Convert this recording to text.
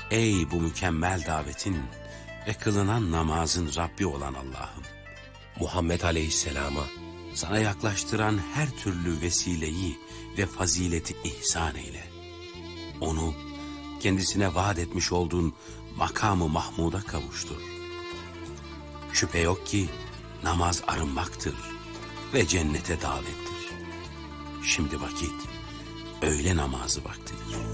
Ey bu mükemmel davetin ve kılınan namazın Rabbi olan Allah'ım! Muhammed Aleyhisselam'a Sana yaklaştıran her türlü vesileyi ve fazileti ihsan eyle. Onu kendisine vaat etmiş olduğun makamı Mahmud'a kavuştur. Şüphe yok ki namaz arınmaktır ve cennete davettir. Şimdi vakit öğle namazı vaktidir.